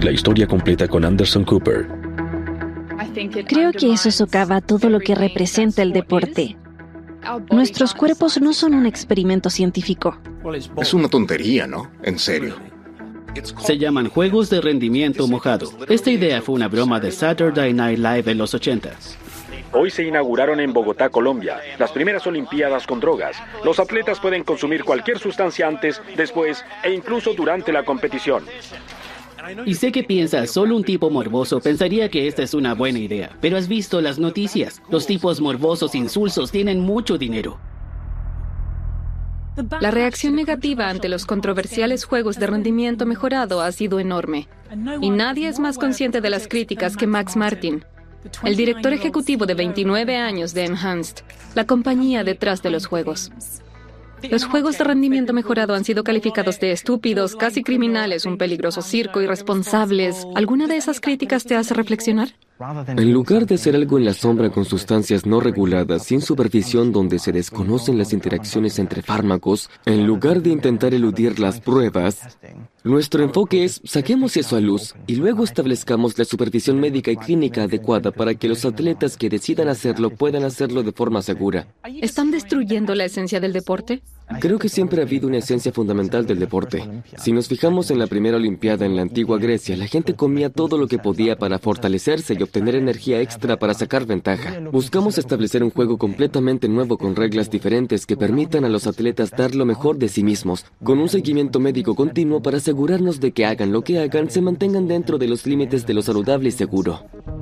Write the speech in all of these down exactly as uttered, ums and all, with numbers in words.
La historia completa con Anderson Cooper. Creo que eso socava todo lo que representa el deporte. Nuestros cuerpos no son un experimento científico. Es una tontería, ¿no? En serio. Se llaman juegos de rendimiento mojado. Esta idea fue una broma de Saturday Night Live en los ochentas. Hoy se inauguraron en Bogotá, Colombia, las primeras Olimpiadas con drogas. Los atletas pueden consumir cualquier sustancia antes, después e incluso durante la competición. Y sé que piensas, solo un tipo morboso pensaría que esta es una buena idea. Pero has visto las noticias. Los tipos morbosos insulsos tienen mucho dinero. La reacción negativa ante los controversiales juegos de rendimiento mejorado ha sido enorme. Y nadie es más consciente de las críticas que Max Martin, el director ejecutivo de veintinueve años de Enhanced, la compañía detrás de los juegos. Los juegos de rendimiento mejorado han sido calificados de estúpidos, casi criminales, un peligroso circo, irresponsables. ¿Alguna de esas críticas te hace reflexionar? En lugar de hacer algo en la sombra con sustancias no reguladas, sin supervisión, donde se desconocen las interacciones entre fármacos, en lugar de intentar eludir las pruebas, nuestro enfoque es saquemos eso a luz y luego establezcamos la supervisión médica y clínica adecuada para que los atletas que decidan hacerlo puedan hacerlo de forma segura. ¿Están destruyendo la esencia del deporte? Creo que siempre ha habido una esencia fundamental del deporte. Si nos fijamos en la primera Olimpiada en la antigua Grecia, la gente comía todo lo que podía para fortalecerse y obtener energía extra para sacar ventaja. Buscamos establecer un juego completamente nuevo con reglas diferentes que permitan a los atletas dar lo mejor de sí mismos, con un seguimiento médico continuo para asegurarnos de que hagan lo que hagan, se mantengan dentro de los límites de lo saludable y seguro.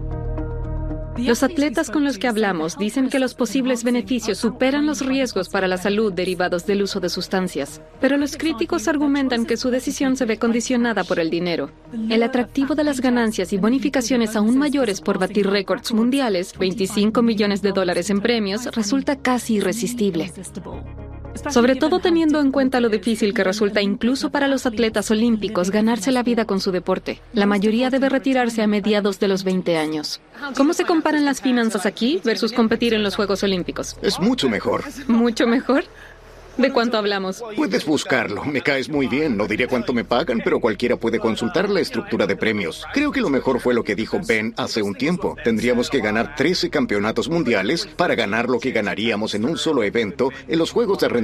Los atletas con los que hablamos dicen que los posibles beneficios superan los riesgos para la salud derivados del uso de sustancias. Pero los críticos argumentan que su decisión se ve condicionada por el dinero. El atractivo de las ganancias y bonificaciones aún mayores por batir récords mundiales, veinticinco millones de dólares en premios, resulta casi irresistible. Sobre todo teniendo en cuenta lo difícil que resulta incluso para los atletas olímpicos ganarse la vida con su deporte. La mayoría debe retirarse a mediados de los veinte años. ¿Cómo se comparan las finanzas aquí versus competir en los Juegos Olímpicos? Es mucho mejor. ¿Mucho mejor? ¿De cuánto hablamos? Puedes buscarlo. Me caes muy bien. No diré cuánto me pagan, pero cualquiera puede consultar la estructura de premios. Creo que lo mejor fue lo que dijo Ben hace un tiempo. Tendríamos que ganar trece campeonatos mundiales para ganar lo que ganaríamos en un solo evento en los Juegos de Rendimiento.